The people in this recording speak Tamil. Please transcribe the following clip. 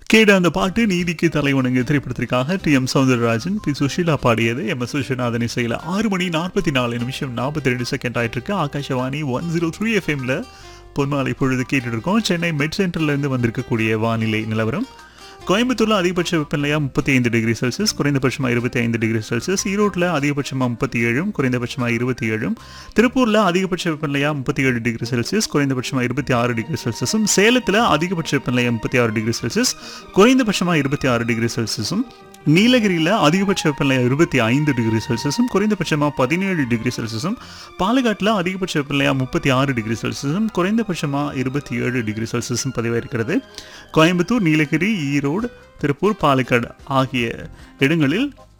கேட அந்த பாட்டு நீதிக்கு தலைவணங்கு திரைப்படத்திற்காக டி.எம். சௌந்தரராஜன், பி. சுஷீலா பாடியது. எம்.எஸ். விஸ்வநாதன் இசையில் 6 மணி 44 நிமிஷம் 42 செகண்ட் ஆயிட்டு இருக்கு. ஆகாஷவாணி 103 எஃப்எம்ல பொன்மாலை பொழுது கேட்டுட்டு இருக்கோம். சென்னை மெட் சென்டர்ல இருந்து வந்திருக்கக்கூடிய வானிலை நிலவரம். கோயம்புத்தூர்ல அதிகபட்ச வெப்பநிலையா 35 டிகிரி செல்சியஸ், குறைந்தபட்சமா 25 டிகிரி செல்சியஸ். ஈரோட்டில் அதிகபட்சமா 37, குறைந்தபட்சமா 27. திருப்பூர்ல அதிகபட்ச வெப்பநிலையா 37 டிகிரி செல்சியஸ், குறைந்தபட்சமா 26 டிகிரி செல்சியஸும். சேலத்தில் அதிகபட்ச வெப்பநிலையா 36 டிகிரி செல்சியஸ், குறைந்தபட்சமா 26 டிகிரி செல்சியஸும். நீலகிரியில் அதிகபட்ச வெப்பநிலை 25 டிகிரி செல்சியஸும், குறைந்தபட்சமாக 17 டிகிரி செல்சியஸும். பாலக்காட்டில் அதிகபட்ச வெப்பநிலையா 36 டிகிரி செல்சியஸும், குறைந்தபட்சமாக 27 டிகிரி செல்சியஸும் பதிவாயிருக்கிறது. கோயம்புத்தூர், நீலகிரி, ஈரோடு, திருப்பூர், பாலக்காடு ஆகிய இடங்களில்